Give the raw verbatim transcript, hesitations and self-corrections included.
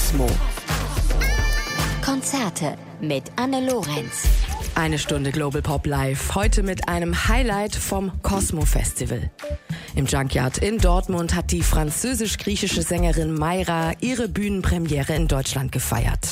Cosmo. Konzerte mit Anne Lorenz. Eine Stunde Global Pop Live, heute mit einem Highlight vom Cosmo Festival. Im Junkyard in Dortmund hat die französisch-griechische Sängerin Mayra ihre Bühnenpremiere in Deutschland gefeiert.